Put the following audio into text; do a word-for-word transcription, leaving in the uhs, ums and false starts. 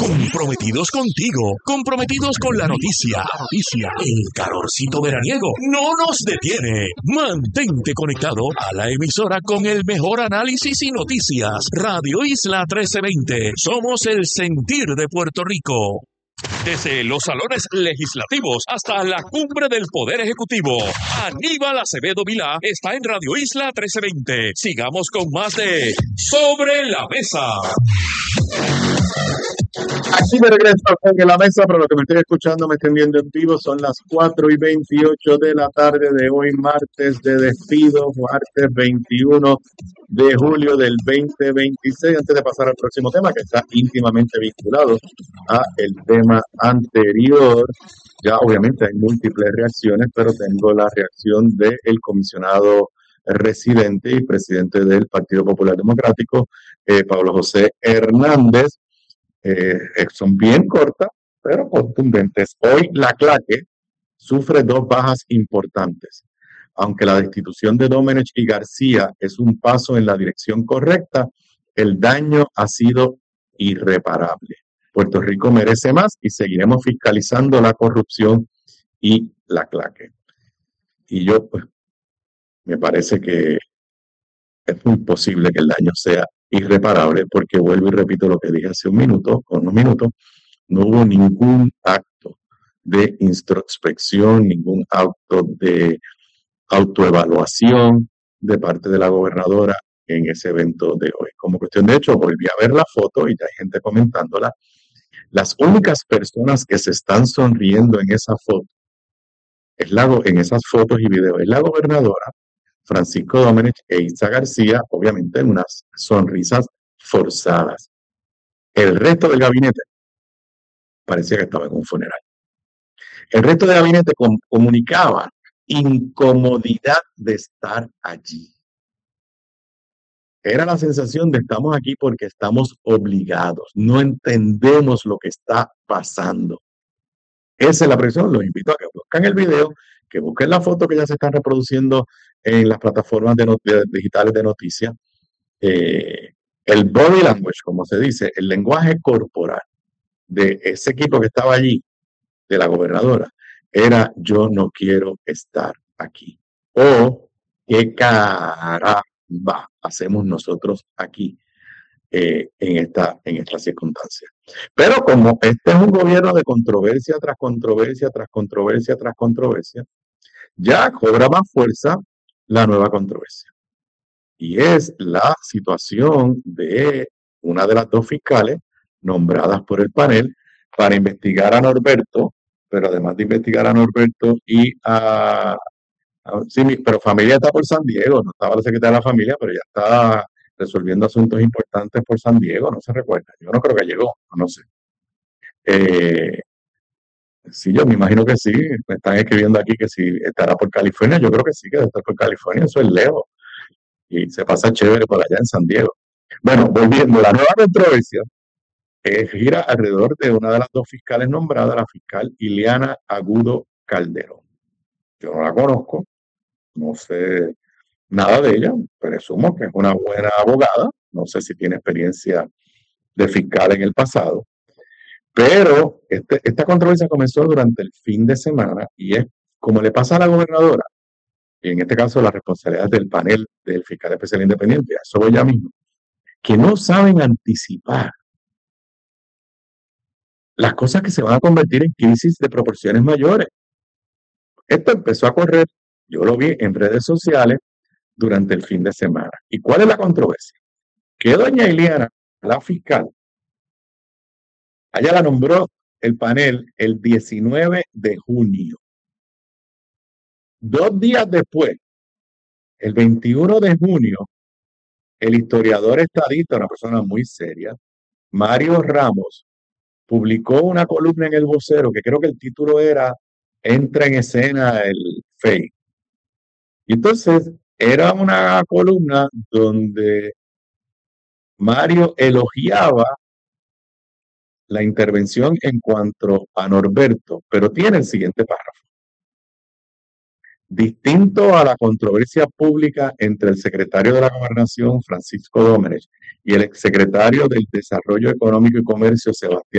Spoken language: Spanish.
Comprometidos contigo, comprometidos con la noticia. La noticia. El calorcito veraniego no nos detiene. Mantente conectado a la emisora con el mejor análisis y noticias. Radio Isla trece veinte. Somos el sentir de Puerto Rico. Desde los salones legislativos hasta la cumbre del Poder Ejecutivo, Aníbal Acevedo Vilá está en Radio Isla trece veinte. Sigamos con más de Sobre la Mesa. Aquí de regreso en la mesa, pero lo que me estoy escuchando, me estén viendo en vivo, son las cuatro y veintiocho de la tarde de hoy, martes de despido, martes veintiuno de julio del veinte veintiséis. Antes de pasar al próximo tema, que está íntimamente vinculado a el tema anterior, ya obviamente hay múltiples reacciones, pero tengo la reacción del comisionado residente y presidente del Partido Popular Democrático, eh, Pablo José Hernández. Eh, son bien cortas, pero contundentes. Hoy la Claque sufre dos bajas importantes. Aunque la destitución de Domenech y García es un paso en la dirección correcta, el daño ha sido irreparable. Puerto Rico merece más y seguiremos fiscalizando la corrupción y la Claque. Y yo, pues, me parece que es muy posible que el daño sea irreparable, porque vuelvo y repito lo que dije hace un minuto, o unos minutos, no hubo ningún acto de introspección, ningún acto de autoevaluación de parte de la gobernadora en ese evento de hoy. Como cuestión de hecho, volví a ver la foto y ya hay gente comentándola. Las únicas personas que se están sonriendo en esa foto, es la, en esas fotos y videos, es la gobernadora, Francisco Domenech e Isa García, obviamente en unas sonrisas forzadas. El resto del gabinete parecía que estaba en un funeral. El resto del gabinete com comunicaba incomodidad de estar allí. Era la sensación de estamos aquí porque estamos obligados, no entendemos lo que está pasando. Esa es la presión. Los invito a que busquen el video, que busquen la foto que ya se están reproduciendo en las plataformas de de, digitales de noticias. Eh, el body language, como se dice, el lenguaje corporal de ese equipo que estaba allí, de la gobernadora, era yo no quiero estar aquí. O qué caramba hacemos nosotros aquí eh, en, esta, en esta circunstancia. Pero como este es un gobierno de controversia tras controversia, tras controversia, tras controversia, ya cobra más fuerza la nueva controversia. Y es la situación de una de las dos fiscales nombradas por el panel para investigar a Norberto, pero además de investigar a Norberto y a... a sí, pero familia está por San Diego, no estaba la secretaria de la familia, pero ya está resolviendo asuntos importantes por San Diego, no se recuerda. Yo no creo que llegó, no sé. Eh, sí, yo me imagino que sí, me están escribiendo aquí que si estará por California, yo creo que sí, que debe estar por California, eso es lejos. Y se pasa chévere por allá en San Diego. Bueno, volviendo, la nueva controversia eh, gira alrededor de una de las dos fiscales nombradas, la fiscal Ileana Agudo Calderón. Yo no la conozco, no sé nada de ella, presumo que es una buena abogada, no sé si tiene experiencia de fiscal en el pasado, pero este, esta controversia comenzó durante el fin de semana y es como le pasa a la gobernadora, y en este caso la responsabilidad del panel del fiscal especial independiente, a eso voy ya mismo, que no saben anticipar las cosas que se van a convertir en crisis de proporciones mayores. Esto empezó a correr, yo lo vi en redes sociales durante el fin de semana. ¿Y cuál es la controversia? Que doña Ileana, la fiscal, ella la nombró el panel el diecinueve de junio. Dos días después, el veintiuno de junio, el historiador estadista, una persona muy seria, Mario Ramos, publicó una columna en El Vocero que creo que el título era Entra en escena el F E I. Y entonces era una columna donde Mario elogiaba la intervención en cuanto a Norberto, pero tiene el siguiente párrafo. Distinto a la controversia pública entre el secretario de la Gobernación, Francisco Domenech, y el exsecretario del Desarrollo Económico y Comercio, Sebastián